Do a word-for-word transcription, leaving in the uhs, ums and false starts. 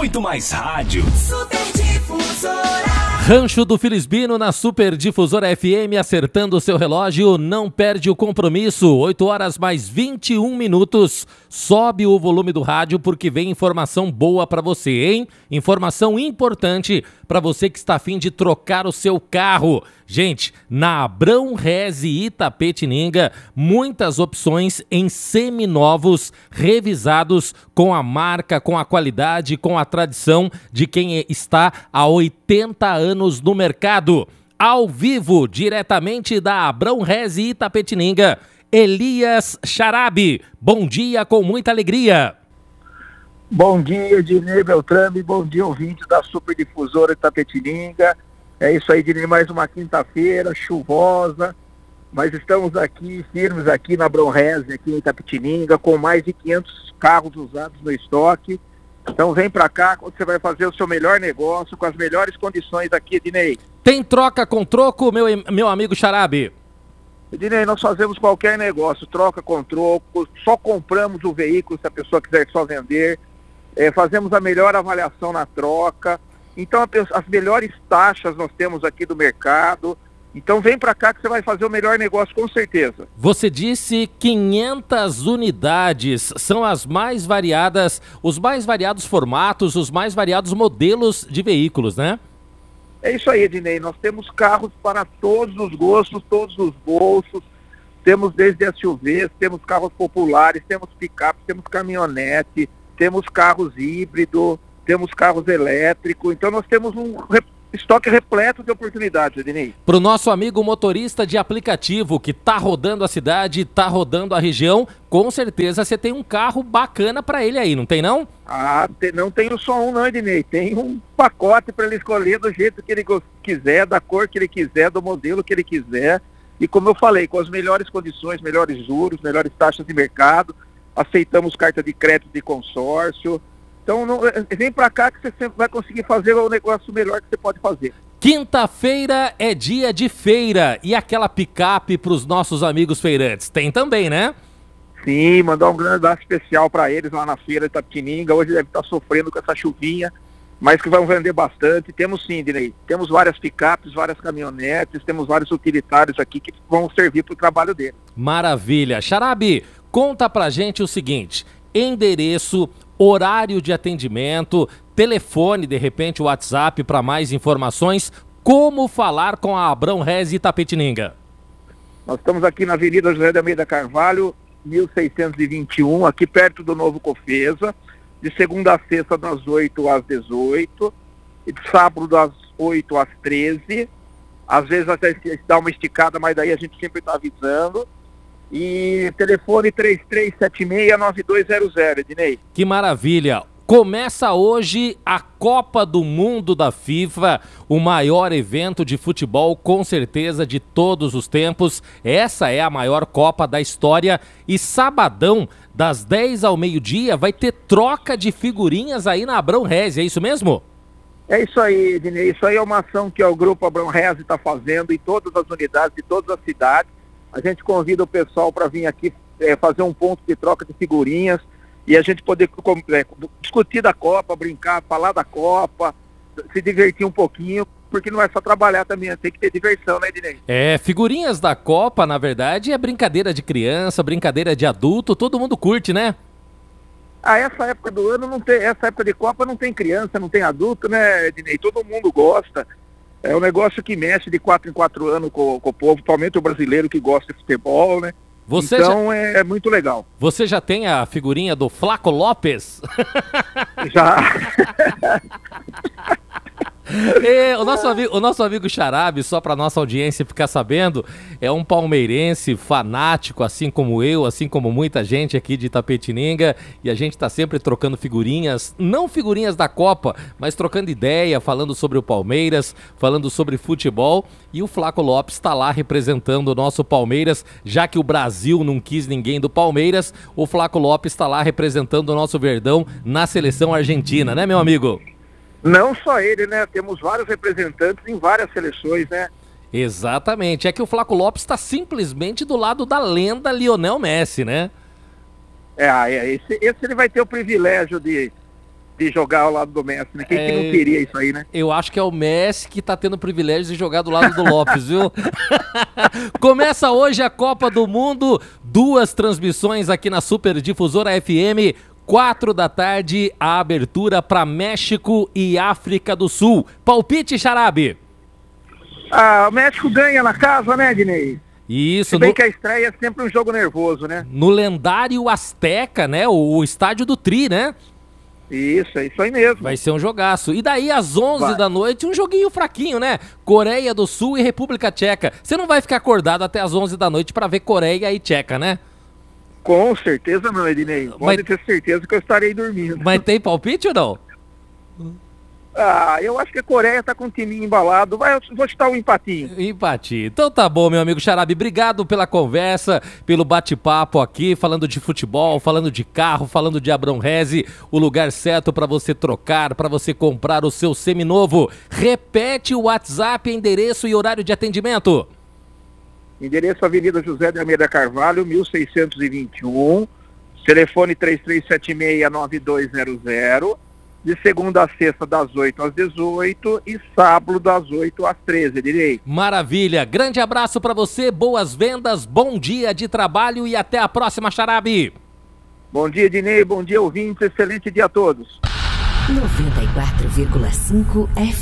muito mais rádio. Super Difusora. Rancho do Filisbino na Super Difusora F M, acertando o seu relógio, não perde o compromisso. oito horas mais vinte e um minutos. Sobe o volume do rádio porque vem informação boa pra você, hein? Informação importante pra você que está a fim de trocar o seu carro. Gente, na Abrão Reze Itapetininga, muitas opções em seminovos, revisados com a marca, com a qualidade, com a tradição de quem está há oitenta anos no mercado. Ao vivo, diretamente da Abrão Reze Itapetininga, Elias Charabi. Bom dia com muita alegria. Bom dia, Ednei Beltrame, bom dia, ouvinte da Super Difusora Itapetininga. É isso aí, Ednei, mais uma quinta-feira chuvosa, mas estamos aqui, firmes aqui na Abrão Reze, aqui em Itapetininga, com mais de quinhentos carros usados no estoque. Então vem pra cá, quando você vai fazer o seu melhor negócio, com as melhores condições aqui, Ednei. Tem troca com troco, meu, meu amigo Charabi? Ednei, nós fazemos qualquer negócio, troca com troco, só compramos o veículo se a pessoa quiser só vender, é, fazemos a melhor avaliação na troca. Então as melhores taxas nós temos aqui do mercado. Então vem pra cá que você vai fazer o melhor negócio com certeza. Você disse quinhentas unidades, são as mais variadas, os mais variados formatos, os mais variados modelos de veículos, né? É isso aí, Ednei, nós temos carros para todos os gostos, todos os bolsos, temos desde S U Vs, temos carros populares, temos picape, temos caminhonete, temos carros híbridos, temos carros elétricos, então nós temos um re- estoque repleto de oportunidades, Ednei. Para o nosso amigo motorista de aplicativo que tá rodando a cidade, tá rodando a região, com certeza você tem um carro bacana para ele aí, não tem não? Ah, te, não tenho só um não, Ednei, tem um pacote para ele escolher do jeito que ele go- quiser, da cor que ele quiser, do modelo que ele quiser, e como eu falei, com as melhores condições, melhores juros, melhores taxas de mercado, aceitamos carta de crédito de consórcio. Então não, vem pra cá que você sempre vai conseguir fazer o negócio melhor que você pode fazer. Quinta-feira é dia de feira. E aquela picape pros nossos amigos feirantes? Tem também, né? Sim, mandar um grande abraço especial para eles lá na feira de Itapetininga. Hoje deve estar sofrendo com essa chuvinha, mas que vão vender bastante. Temos sim, Dinei. Temos várias picapes, várias caminhonetes, temos vários utilitários aqui que vão servir para o trabalho deles. Maravilha. Charabi, conta pra gente o seguinte: endereço, horário de atendimento, telefone, de repente, WhatsApp para mais informações. Como falar com a Abrão Reze Itapetininga? Nós estamos aqui na Avenida José de Almeida Carvalho, mil seiscentos e vinte e um, aqui perto do Novo Cofesa, de segunda a sexta das oito às dezoito, e de sábado das oito às treze, às vezes até dá uma esticada, mas daí a gente sempre está avisando. E telefone três três sete seis nove dois zero zero, Ednei. Que maravilha! Começa hoje a Copa do Mundo da FIFA, o maior evento de futebol, com certeza, de todos os tempos. Essa é a maior Copa da história. E sabadão, das dez ao meio-dia, vai ter troca de figurinhas aí na Abrão Reze, é isso mesmo? É isso aí, Ednei. Isso aí é uma ação que o Grupo Abrão Reze está fazendo em todas as unidades de todas as cidades. A gente convida o pessoal para vir aqui é, fazer um ponto de troca de figurinhas e a gente poder é, discutir da Copa, brincar, falar da Copa, se divertir um pouquinho, porque não é só trabalhar também, tem que ter diversão, né, Ednei? É, figurinhas da Copa, na verdade, é brincadeira de criança, brincadeira de adulto, todo mundo curte, né? Ah, essa época do ano, não tem, essa época de Copa não tem criança, não tem adulto, né, Ednei? Todo mundo gosta. É um negócio que mexe de quatro em quatro anos com, com o povo, principalmente o brasileiro que gosta de futebol, né? Você então já... é, é muito legal. Você já tem a figurinha do Flaco Lopes? Já. E o, nosso amigo, o nosso amigo Charabi, só para nossa audiência ficar sabendo, é um palmeirense fanático, assim como eu, assim como muita gente aqui de Itapetininga, e a gente está sempre trocando figurinhas, não figurinhas da Copa, mas trocando ideia, falando sobre o Palmeiras, falando sobre futebol, e o Flaco Lopes está lá representando o nosso Palmeiras, já que o Brasil não quis ninguém do Palmeiras, o Flaco Lopes está lá representando o nosso Verdão na seleção argentina, né, meu amigo? Não só ele, né? Temos vários representantes em várias seleções, né? Exatamente. É que o Flaco Lopes está simplesmente do lado da lenda Lionel Messi, né? É, esse, esse ele vai ter o privilégio de, de jogar ao lado do Messi, né? Quem É, que não queria isso aí, né? Eu acho que é o Messi que tá tendo o privilégio de jogar do lado do Lopes, viu? Começa hoje a Copa do Mundo, duas transmissões aqui na Super Difusora F M, quatro da tarde, a abertura para México e África do Sul. Palpite, Xarabe? Ah, o México ganha na casa, né, Dinei? Isso, Se bem no, que a estreia é sempre um jogo nervoso, né? no lendário Azteca, né? O, o estádio do Tri, né? Isso, é isso aí mesmo. Vai ser um jogaço. E daí, às onze Vai. da noite, um joguinho fraquinho, né? Coreia do Sul e República Tcheca. Você não vai ficar acordado até às onze da noite pra ver Coreia e Tcheca, né? Com certeza não, Ednei. Pode Mas- ter certeza que eu estarei dormindo. Mas tem palpite ou não? Ah, eu acho que a Coreia tá com um timinho embalado. Vai, eu vou chutar um empatinho. Empatia. Então tá bom, meu amigo Xarabe. Obrigado pela conversa, pelo bate-papo aqui, falando de futebol, falando de carro, falando de Abrão Reze, o lugar certo pra você trocar, pra você comprar o seu seminovo. Repete o WhatsApp, endereço e horário de atendimento. Endereço Avenida José de Almeida Carvalho, mil seiscentos e vinte e um. Telefone três três sete seis, nove dois zero zero. De segunda a sexta, das oito às dezoito e sábado, das oito às treze, direi. Maravilha. Grande abraço pra você, boas vendas, bom dia de trabalho e até a próxima, Xarabe. Bom dia, Dinei, bom dia, ouvintes, excelente dia a todos. noventa e quatro vírgula cinco F